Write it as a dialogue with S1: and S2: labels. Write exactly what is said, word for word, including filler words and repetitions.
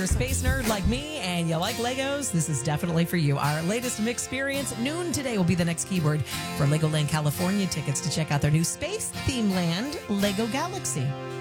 S1: a space nerd like me and you like Legos, this is definitely for you. Our latest mix experience, noon today, will be the next keyword for Legoland California tickets to check out their new space theme land, Lego Galaxy.